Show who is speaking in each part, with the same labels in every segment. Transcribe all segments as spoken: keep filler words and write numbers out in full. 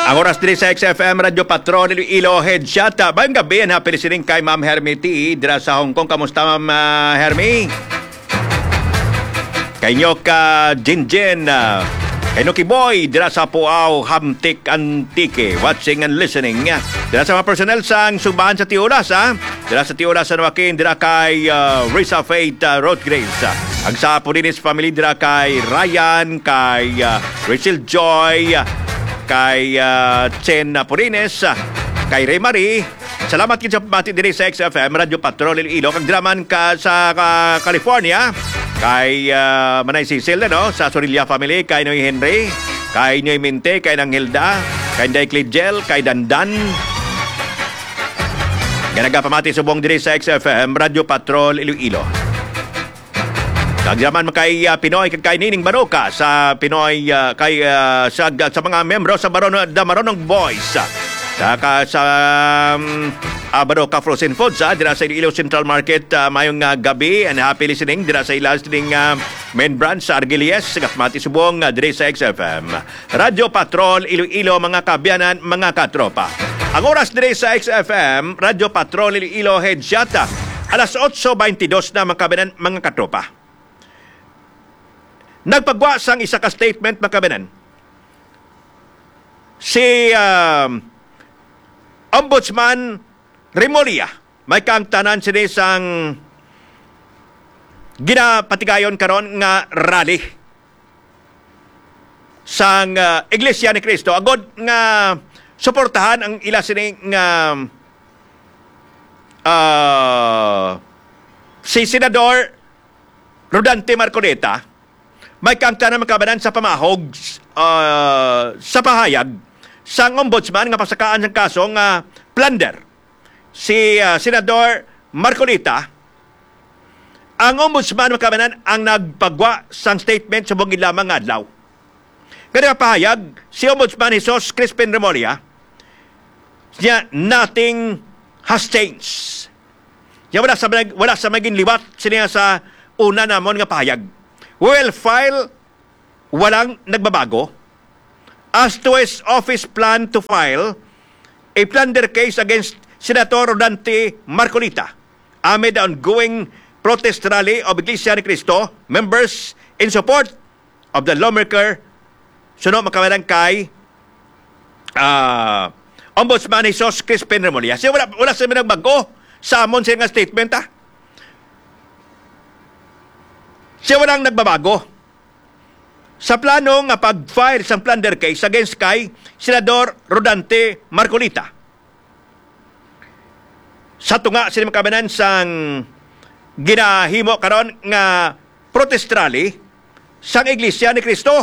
Speaker 1: Ang oras din sa X F M Radio Patrol Iloilo Headshot. Bayang gabi yan, happy listening kay Ma'am Hermie T. Dira sa Hong Kong. Kamusta, Ma'am uh, Hermie? Kay nyo ka Jinjin. Uh, kay nyo Kiboy. Dira sa Puaw Hamtik Antique. Watching and listening. Dira sa mga personnel sa Subahan sa Tiulas. Ha? Dira sa Tiulas sa Nuakin. Dira kay uh, Risa Faith uh, Rothgraves. Uh, ang sa Pulinis family. Dira kay Ryan. Kay uh, Rachel Joy. Uh, kay uh, Chen Purines, uh, kay Ray Marie. Salamat kin sa pamati diri sa X F M Radio Patrol Iloilo. Kag draman ka sa uh, California, kay uh, Manay Cecil, no? Sa Sorilla family, kay Noy Henry, kay Noy Minte, kay Nang Hilda, kay Day Clidgel, kay Dandan. Ganaga pamati subong diri sa X F M Radio Patrol Iloilo. Kagyaman kay uh, Pinoy kag kay Nining Baroka sa Pinoy uh, kay uh, sa, sa mga membro sa Baron da Maronong Boys. Saka sa um, uh, Baroka Frozen Foods uh, dira sa Iloilo Central Market uh, mayong uh, gabi and happy listening dira sa ilas ding uh, main branch sa Argelies Gatmati subong uh, diri sa X F M Radio Patrol Iloilo mga kabyanan mga katropa. Ang oras diri sa X F M Radio Patrol Iloilo Headshot alas eight twenty-two na mga kabyanan mga katropa. Nagpagwa sang isa ka statement makabanan. Si um, Ombudsman Remulla may kang tanan sini sang ginapatigayon karon nga rally sang uh, Iglesia ni Cristo agod nga suportahan ang ila sini nga uh, si Senador Rodante Marcoleta. May kangta na makabanan sa pamahog uh, sa pahayag sa ombudsman nga pasakaan ng kaso nga plunder. Si uh, Senador Marcolita, ang ombudsman makabanan ang nagpagwa sang statement sa bungin lamang nga adlaw. Kaya pahayag, si Ombudsman Jesus Crispin Remulla, niya nothing has changed. Niya wala sa, wala sa maging liwat siniya sa una namon nga pahayag. Well, file, walang nagbabago. As to his office plan to file a plunder case against Senator Rodante Marcolita amid the ongoing protest rally of Iglesia ni Cristo members in support of the lawmaker suno makawalan kay uh, Ombudsman Jesus Crispin Remulla. Siya wala, wala sa minagbago sa amon siya nga statement, ha? Siya walang nagbabago sa plano nga pag-file sa plunder case against kay Senador Rodante Marcolita. Sa tunga sila makabanan sang ginahimo karon nga protest rally sang Iglesia ni Cristo.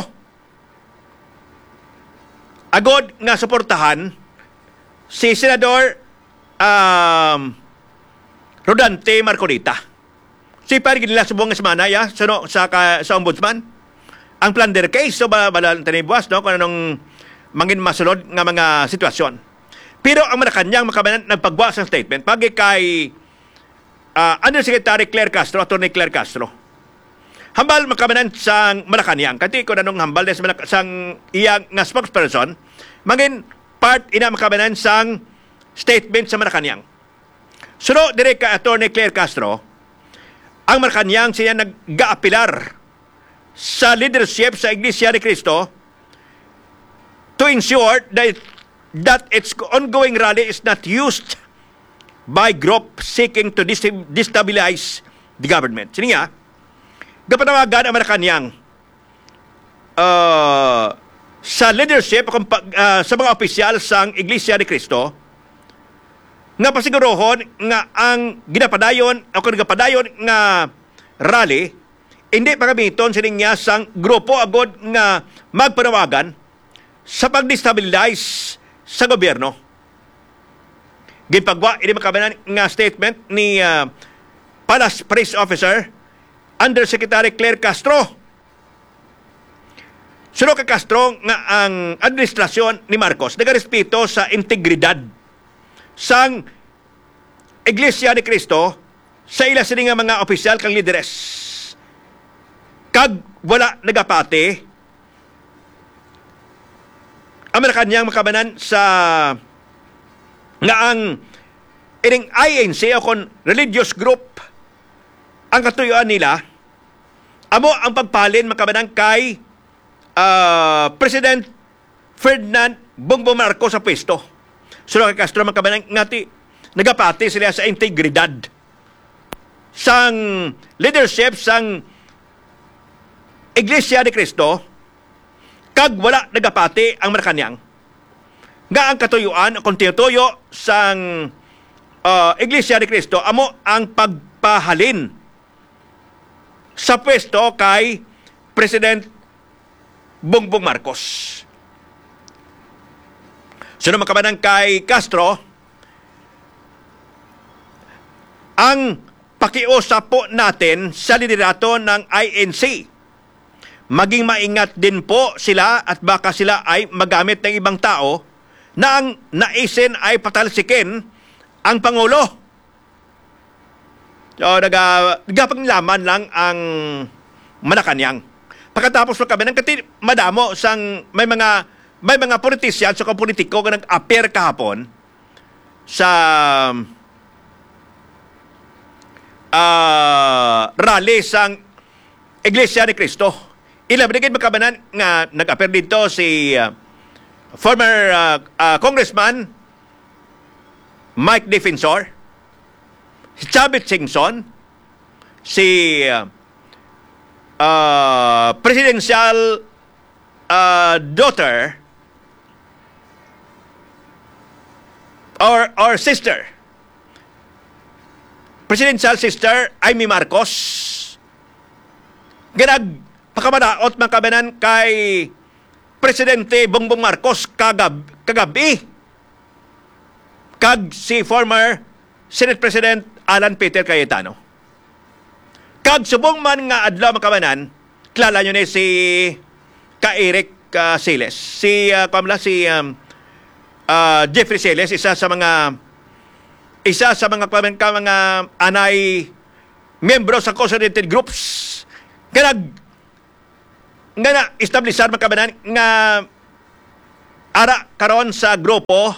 Speaker 1: Agod nga suportahan si Senador um, Rodante Marcolita. Si pari nila subong nga semana ya suno sa ka, sa ombudsman ang plunder case so ba balan tanibuas no kung anong mangin masunod nga mga sitwasyon. Pero ang Malacanang makabanan nagpagwa sa statement pagi kay uh, Undersecretary Claire Castro, Attorney Claire Castro. Hambal makabanan sang Malacanang kati ko nanong hambal des sang iyang nga spokesperson mangin part ina makabanan sang statement sa Malacanang. Suno dire ka Attorney Claire Castro. Ang Malacanang siya nag-gaapilar sa leadership sa Iglesia ni Cristo to ensure that, that its ongoing rally is not used by group seeking to destabilize the government. Sino nga? Gapanawagan ang Malacanang uh, sa leadership uh, sa mga opisyal sa Iglesia ni Cristo nga pasigurohon nga ang ginapadayon o kung gapadayon nga rally hindi pagamiton sining niya sang grupo agod nga magpanawagan sa pag-destabilize sa gobyerno. Ginpagwa ini makabanan nga statement ni uh, Palace Press Officer Undersecretary Claire Castro. Suno ka Castro nga ang administrasyon ni Marcos nagarespeto sa integridad sang Iglesia ni Cristo sa ila sini nga mga opisyal kang lideres. Kag wala nagapati Amerikanyang makabanan sa nga ang ining I N C o kon religious group ang katuyuan nila amo ang pagpalin makabanan kay uh, President Ferdinand Bongbong Marcos sa pwesto. So kay Castro makabanan ngati nagapati sila sa integridad sang leadership sang Iglesia ni Cristo kag wala nagapati ang Malacañang nga ang katuyuan kung tinutuyo sang uh, Iglesia ni Cristo amo ang pagpahalin sa pwesto kay President Bongbong Marcos. So naman kabanang kay Castro, ang pakiusap po natin sa liderato ng I N C, maging maingat din po sila at baka sila ay magamit ng ibang tao na ang naisin ay patalsikin ang Pangulo. So, naga, nagapaglaman lang ang Malacañang. Pagkatapos ng kami, nagkati madamo sang may mga may mga politician so politiko nga nag-appear kahapon sa uh, rally sang Iglesia ni Cristo. Ilabigay makabanan nga nag-appear dito si uh, former uh, uh, Congressman Mike Defensor, si Chavit Singson, si uh, uh, presidential uh, daughter or or sister, presidential sister Amy Marcos, ganag pakamadaot makabanan kay Presidente Bongbong Marcos kagab kagabi kag si former Senate President Alan Peter Cayetano. Kag subong man nga adlaw makabanan, kilala nyo ni si ka Eric uh, Siles. Si uh, kamla si um, uh, Jeffrey Siles, isa sa mga isa sa mga ka mga anay membro sa consolidated groups. Kanag nga na establisar makabanan nga ara karon sa grupo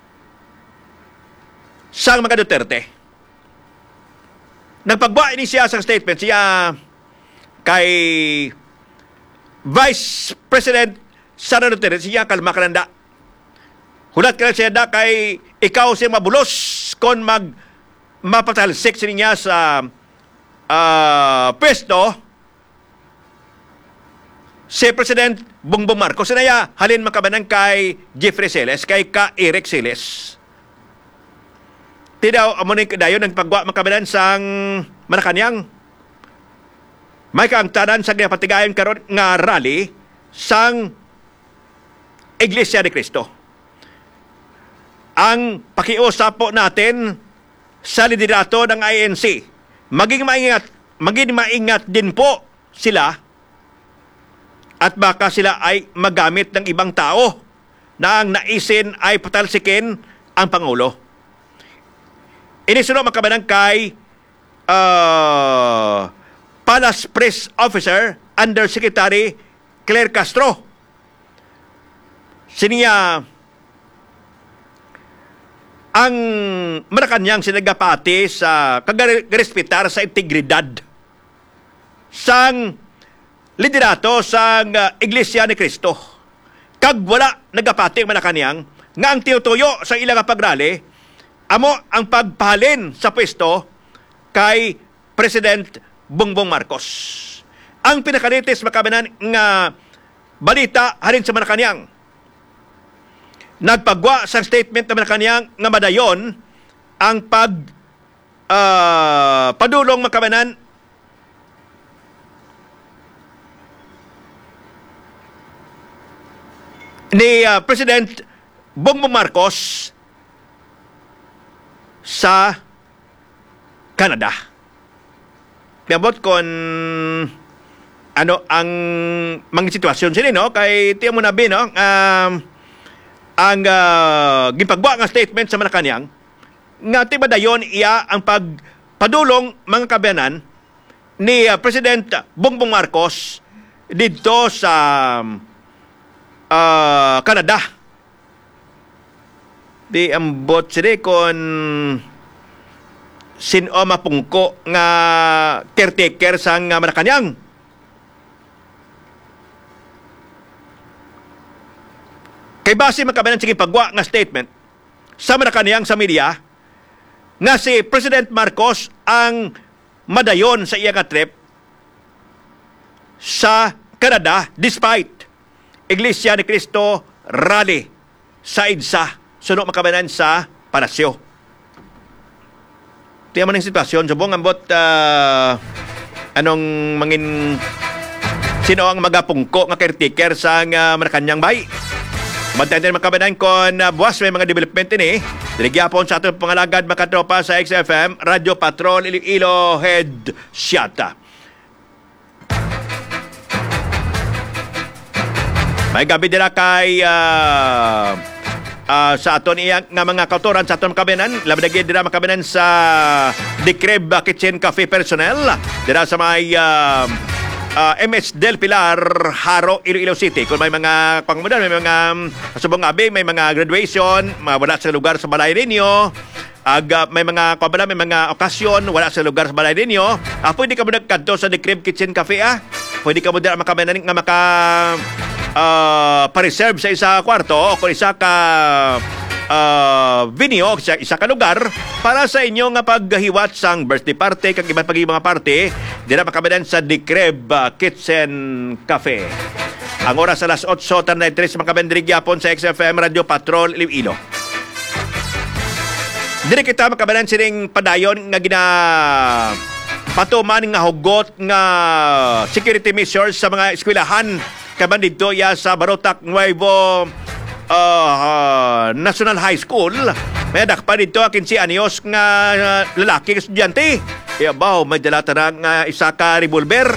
Speaker 1: sang mga Duterte. Nagpagbuha ini siya sa statement siya kay Vice President Sara Duterte, siya kalma ka nanda. Hulat ka siya da kay ikaw siya mabulos kon mag mapatalsik niya sa uh, pwesto si President Bongbong Marcos. Sinaya halin makabanang kay Jeffrey Siles, kay ka Eric Siles. Tidaw amo ni dayon nagpagwa makabalan sang Malacañang. May kaangtanan sa ginapatigayon karon nga rally sang Iglesia ni Cristo. Ang pakiusap po natin sa liderato ng I N C, maging maingat, maging maingat din po sila at baka sila ay magamit ng ibang tao na ang naisin ay patalsikin ang Pangulo. Inisunod makabanang kay uh, Palace Press Officer Undersecretary Claire Castro. Siniya ang Malacañang sinagapati sa kagarespetar sa integridad sang liderato sang uh, Iglesia ni Cristo. Kag wala nagapati ang Malacañang nga ang tinutuyo sa ilang pagrali amo ang pagpahalin sa pwesto kay President Bongbong Marcos. Ang pinakalitis makabanan nga balita halin sa Malacañang, nagpagwa sa statement ng Malacañang nga madayon ang pag uh, padulong makabanan ni uh, President Bongbong Marcos sa Canada. Piabot kon ano ang mga sitwasyon sila, no? Kay tiyan mo na bin, no? Um, ang uh, gipagwa nga statement sa Malacañang nga tiba dayon iya ang pagpadulong mga kabayanan ni uh, President Bongbong Marcos dito sa uh, Canada Di ambot sila kon sino mapungko nga caretaker sa nga Malacanang. Kay base makabanan sige pagwa nga statement sa Malacanang sa media nga si President Marcos ang madayon sa iya nga trip sa Canada despite Iglesia ni Cristo rally sa IDSA suno makabanan sa palasyo. Tiyan man ang sitwasyon subong ambot uh, anong mangin sino ang magapungko nga caretaker sa nga Malacanang bay. Bantayan din makabanan kon uh, buwas may mga development ini. Diligyapon sa atong pangalagad makatropa sa X F M, Radio Patrol, Iloilo, Head Siata. May gabi dira kay uh, uh, sa aton iyang nga mga kautoran sa aton makabanan. Labadagi dira makabanan sa The Crib Kitchen Cafe Personnel. Dira sa may uh, Uh, M S Del Pilar, Haro, Iloilo City. Kung may mga pangmudan, may mga subong abi, may mga graduation, wala sa lugar sa balay ninyo. Ag, uh, may mga kabala, may mga okasyon, wala sa lugar sa balay ninyo. Uh, pwede ka mo nagkanto sa The Crib Kitchen Cafe, ah. Pwede ka mo dira makamanan nga maka uh, pa-reserve sa isa kwarto o kung isa ka uh, venue sa isa ka lugar para sa inyo nga paghiwat sang birthday party kag iba't pag mga party dira makamanan sa The Crib uh, Kitchen Cafe. Ang oras alas eight thirty-three makaben diri gyapon sa X F M Radio Patrol Iloilo. Diri kita makabanan sining padayon nga gina patuman nga hugot nga security measures sa mga eskwelahan kaban dito ya sa Barotac Nuevo uh, uh, National High School. May dakpa dito kinsi anyos nga uh, lalaki nga estudyante. Iyabaw, may dala tarang uh, isa ka revolver.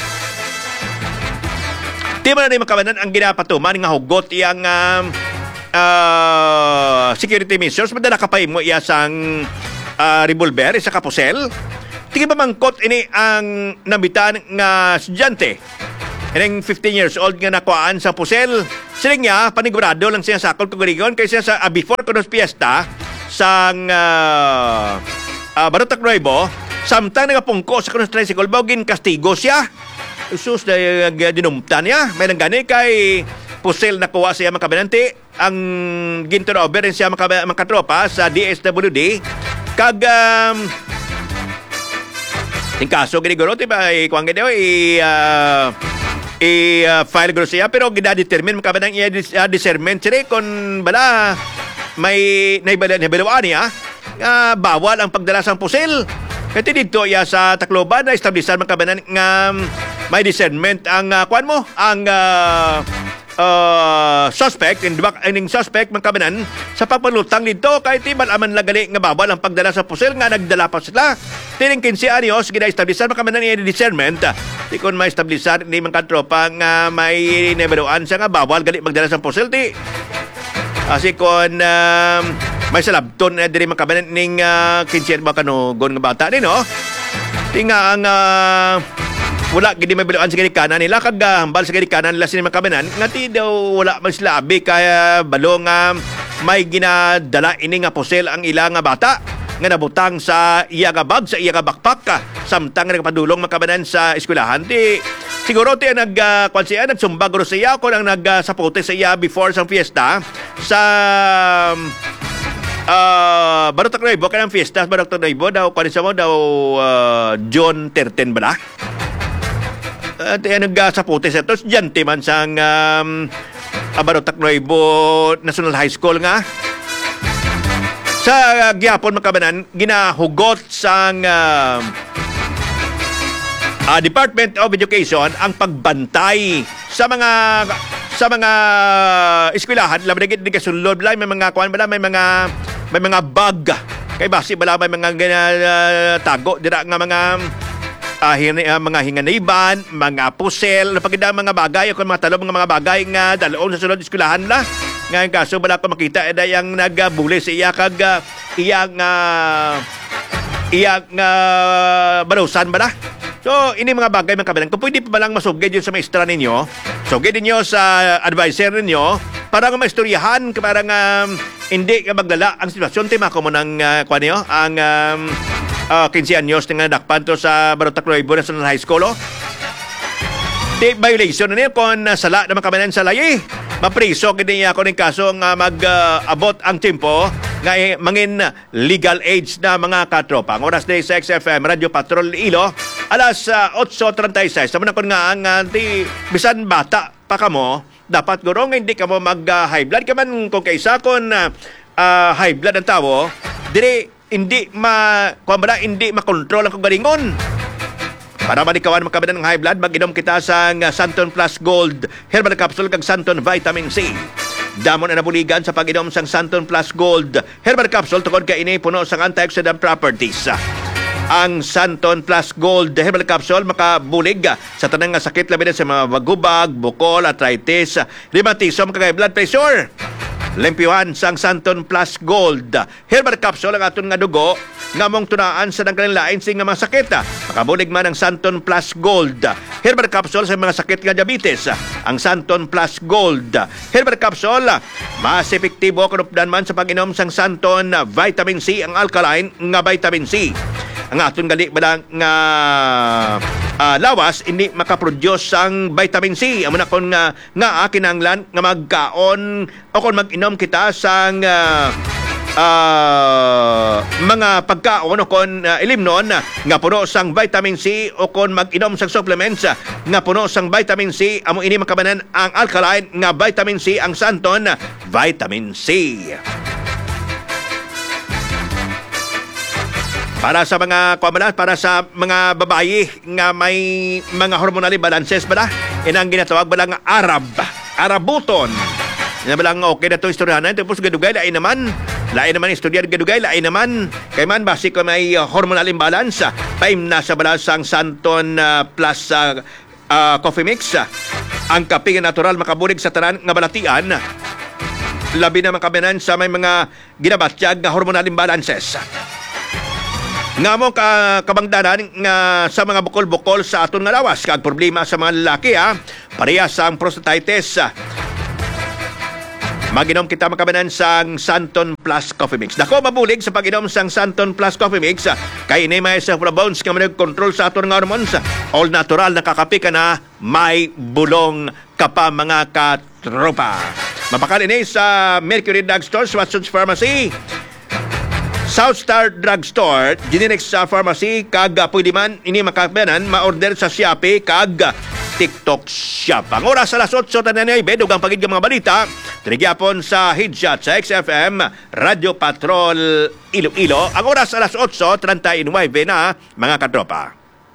Speaker 1: Di man na makabanan ang ginapatuman nga hugot iyang uh, uh, security measures. Madala kapay mo iya sang uh, revolver, isa ka pusel. Tingin ba mangkot ini ang nabitan nga estudyante. Ining fifteen years old nga nakuhaan sa pusel. Siling niya, panigurado lang siya sakol kagurigon kaysa sa uh, before kunos fiesta sang uh, uh, Barotac Nuevo. Samtang nagapungko sa kunos tricycle, bawagin kastigo siya. Isus na uh, dinumtan niya. May nanggani kay pusel na kuha siya makabinanti. Ang ginturnover rin siya makab- makatropa sa D S W D. Kag... Um, yung kaso, giniguro, diba, ikuang gano, i... Uh, i-file uh, siya, pero gina-determine makabanang i-discernment siya kung bala may naibalawaan niya, uh, bawal ang pagdala sa pusil. Kasi dito ya sa Tacloban na establisan makabanang nga um, may discernment ang uh, kuan mo, ang uh, uh, suspect, and ang suspect makabanan sa pagpalutang dito kahit iban aman lagali nga bawal ang pagdala sa pusil nga nagdala pa sila. Tining fifteen anyos, gina-establisan makabanan ni discernment. Di kon may establisan ni mga tropa nga may neberoan siya nga bawal gali magdala sa pusil ti. Kasi kon um, may salabton na diri makabanan ning uh, fifteen ba kanugon nga bata ni no. Tinga ang uh, wala gidi may biluan sa gidikanan nila kag uh, hambal sa gidikanan nila sini makabanan nga ti daw wala man sila abi kaya balong nga uh, may ginadala ini nga pusil ang ilang nga bata nga nabutang sa iya nga bag, sa iya nga backpack ka, samtang nga nagpadulong makabanan sa eskwelahan. Di, siguro ti nag, uh, kwan siya, nagsumbag ro siya kung ang nagsapote sa iya before sa fiesta sa uh, Barotac Nuevo, kanang fiesta sa Barotac Nuevo, daw, kwan siya mo, daw uh, John thirteen ba na? At uh, nagsapote siya. Tapos dyan, timan sang um, Barotac Nuevo National High School nga. Sa uh, gyapon makabanan ginahugot sang uh, uh, Department of Education ang pagbantay sa mga sa mga eskwelahan labi na di kasulod bala may mga kuan bala may mga may mga bag kay basi bala may mga uh, tago dira nga mga uh, hin- uh, mga hinganiban, mga pusel, napagida mga bagay o mga talong mga mga bagay nga daloon sa sulod eskwelahan la. Ngayon kaso bala ko makita eda yang nagbuli sa iya kag uh, iyang uh, iyang uh, barusan bala. So ini mga bagay mga kabalan kung pwede pa balang masugay yun sa maestra ninyo, sugay ninyo sa advisor ninyo Para nga maistoryahan, para nga um, hindi ka maglala ang sitwasyon. Tima ko mo ng, uh, kwan niyo, ang um, uh, fifteen anyos nga nakpan to sa Barotacloibo National High School, oh. Di violation na niya kung uh, sala naman kami sa layi. Mapriso kini ako ng kaso nga mag-abot uh, ang timpo nga eh, mangin legal age na mga katropa. Ang oras day sa X F M Radio Patrol Ilo, alas uh, eight thirty-six. Sabi na ko nga ang uh, di, bisan bata pa kamo, dapat gurong hindi ka mo mag-high uh, blood. Kaman kung kaisa kung uh, uh, high blood ang tao, dire hindi ma, kung ba hindi makontrol ang kagalingon. Para malikawan makabanan ng high blood, mag-inom kita sa Santon Plus Gold Herbal Capsule kag Santon Vitamin C. Damon na nabuligan sa pag-inom sang Santon Plus Gold Herbal Capsule tungod kay ini puno sang antioxidant properties. Ang Santon Plus Gold Herbal Capsule makabulig sa tanang nga sakit labi na sa mga bagubag, bukol, arthritis, rheumatism, kag blood pressure. Limpiwan sang Santon Plus Gold Herbal Capsule ang aton nga dugo nga mong tunaan sa nanggaling lain sing nga mga sakit. Makabulig man ang Santon Plus Gold Herbal Capsule sa mga sakit nga diabetes. Ang Santon Plus Gold Herbal Capsule mas epektibo kunupdan man sa pag-inom sang Santon Vitamin C, ang alkaline nga vitamin C. Ang aton gali balang nga uh, lawas hindi makaproduce ang vitamin C. Amo na kon nga nga kinahanglan nga magkaon o kon mag-inom kita sang uh, uh, mga pagkaon o kon uh, ilimnon nga puno sang vitamin C o kon mag-inom sang supplements nga puno sang vitamin C. Amo ini makabanan ang alkaline nga vitamin C, ang Santon Vitamin C. Para sa mga kwamalan, para sa mga babayi nga may mga hormonal imbalances ba na? Inang ginatawag ba lang Arab, Arabuton. Yan ba lang okay na itong istoryahan. Tapos gadugay, lain naman. Lain naman istorya, gadugay, lain naman. Kaya man, basi ko may uh, hormonal imbalance. Paim na sa balasang Santon uh, Plus uh, uh, Coffee Mix. Ang kape nga natural makabulig sa tanan nga balatian. Labi na makabinan sa may mga ginabatyag nga hormonal imbalances. Nga mo ka kabangdanan nga sa mga bukol-bukol sa aton nga lawas kag problema sa mga lalaki, ha, parehas sa ang prostatitis. Mag-inom kita makabanan sang Santon Plus Coffee Mix. Dako mabulig sa pag-inom sang Santon Plus Coffee Mix kay ini may sa flavonoids nga manag-control sa aton nga hormones. All natural na kakape ka na, may bulong ka pa mga katropa. Mapakal ini sa Mercury Drugstore, Watson's Pharmacy, Southstar Drugstore, Generics sa Pharmacy, kag pwede man ini makabanan ma-order sa Shopee kag TikTok Shop. Ang oras alas eight thirty-nine, dugang pagid mga balita, tinigyapon sa Headshot sa X F M Radio Patrol Iloilo. Ang oras alas eight thirty-nine na, mga katropa.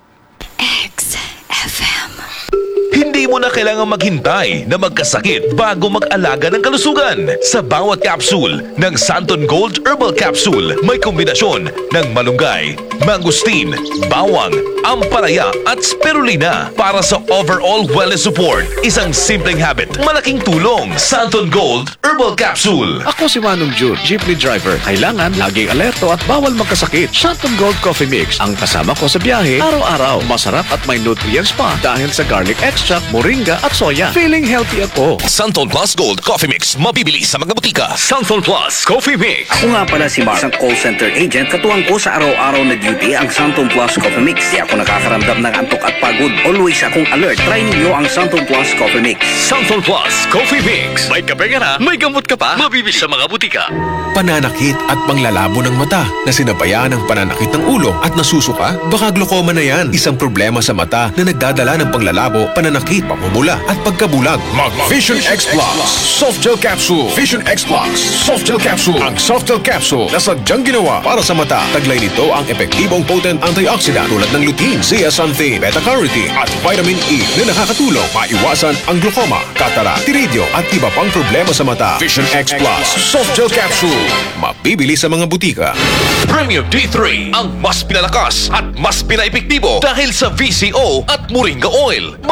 Speaker 2: X F M.
Speaker 3: Hindi mo na kailangang maghintay na magkasakit bago mag-alaga ng kalusugan. Sa bawat capsule ng Santon Gold Herbal Capsule, may kombinasyon ng malunggay, mangosteen, bawang, ampalaya at spirulina para sa overall wellness support. Isang simpleng habit, malaking tulong. Santon Gold Herbal Capsule.
Speaker 4: Ako si Manong June, jeepney driver. Kailangan laging alerto at bawal magkasakit. Santon Gold Coffee Mix ang kasama ko sa biyahe araw-araw. Masarap at may nutrients pa dahil sa garlic extract, moringa at soya. Feeling healthy ako.
Speaker 3: Santon Plus Gold Coffee Mix, mabibili sa mga butika.
Speaker 4: Santon Plus Coffee Mix.
Speaker 5: Ako nga pala si Mark, isang call center agent. Katuwang ko sa araw-araw na duty ang Santon Plus Coffee Mix. Di ako nakakaramdam ng antok at pagod. Always akong alert. Try ninyo ang Santon Plus Coffee Mix.
Speaker 4: Santon Plus Coffee Mix. May kape ka na, may gamot ka pa, mabibili sa mga butika.
Speaker 6: Pananakit at panglalabo ng mata na sinabayaan ng pananakit ng ulo at nasusuka, baka glaucoma na yan. Isang problema sa mata na nagdadala ng panglalabo, pananakit, pamumula at pagkabulag.
Speaker 7: Mag Vision X Plus Soft Gel Capsule. Vision X Plus Soft Gel Capsule. Ang Soft Gel Capsule na sadyang ginawa
Speaker 6: Para sa mata, taglay nito ang epektibong potent antioxidant tulad ng lutein, zeaxanthin, beta-carotene at vitamin E na nakakatulong maiwasan ang glaucoma, katarak, tiridyo at iba pang problema sa mata.
Speaker 7: Vision X Plus Soft Gel Capsule.
Speaker 6: Mabibili sa mga butika.
Speaker 3: Premium D three, ang mas pinalakas at mas pinaepektibo dahil sa V C O at Moringa Oil. Mabibili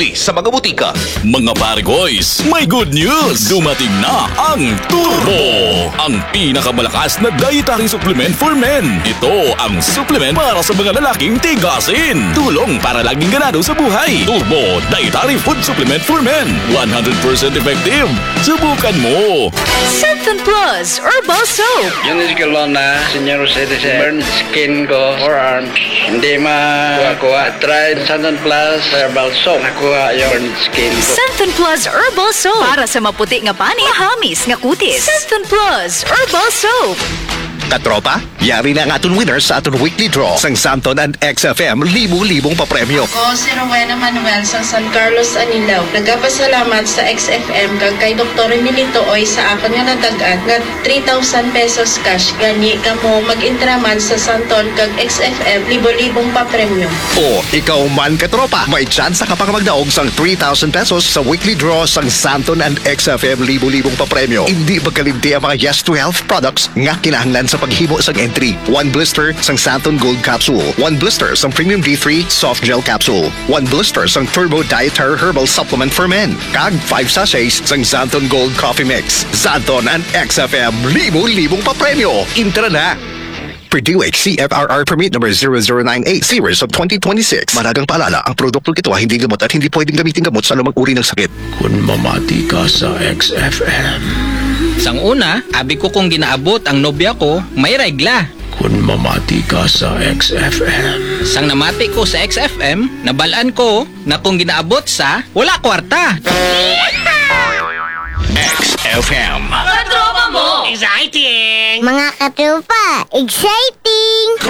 Speaker 3: Tuloy sa mga butika.
Speaker 8: Mga pare boys, may good news! Dumating na ang Turbo! Ang pinakamalakas na dietary supplement for men. Ito ang supplement para sa mga lalaking tigasin. Tulong para laging ganado sa buhay. Turbo Dietary Food Supplement for Men. one hundred percent effective. Subukan mo!
Speaker 2: Santon Plus Herbal Soap.
Speaker 9: Yun is galon na senior citizen. Burn skin ko, forearms. Hindi ma-kuha-kuha. Try Santon Plus Herbal Soap. Nakuha yung burn skin ko.
Speaker 2: Santon Plus Herbal Soap. Para sa maputi nga pani, mahamis nga kutis. Santon Plus Herbal Soap.
Speaker 4: Katropa, yari na ang aton winners sa aton weekly draw sang Santon and X F M libo-libong papremyo.
Speaker 10: Ako si Rowena Manuel sa San Carlos, Anilaw. Nagapasalamat sa X F M kag kay Doktor Emilito Oy sa akon nga nadagat nga three thousand pesos cash. Gani kamo mag-intraman sa Santon kag X F M libo-libong papremyo.
Speaker 4: O, ikaw man katropa, may chance ka pang magdaog sang three thousand pesos sa weekly draw sang Santon and X F M libo-libong papremyo. Hindi magkalimti ang mga Yes to Health products nga kinahanglan sa paghimo sang entry. One blister sang Santon Gold Capsule. One blister sang Premium D three Soft Gel Capsule. One blister sang Turbo Dietary Herbal Supplement for Men. Kag five sachets sang Santon Gold Coffee Mix. Santon and X F M libo-libong papremyo. Intra na! Purdue H C F R R Permit number zero zero nine eight series of twenty twenty-six. Managang paalala, ang produktong ito ay hindi gamot at hindi pwedeng gamitin gamot sa anumang uri ng sakit.
Speaker 11: Kung mamati ka sa X F M.
Speaker 12: Sang una, abi ko kung ginaabot ang nobya ko, may regla.
Speaker 11: Kung mamati ka sa X F M.
Speaker 12: Sang namati ko sa X F M, nabalaan ko na kung ginaabot sa wala kwarta.
Speaker 3: X F M.
Speaker 2: Katropa mo!
Speaker 13: Exciting!
Speaker 14: Mga katropa, exciting!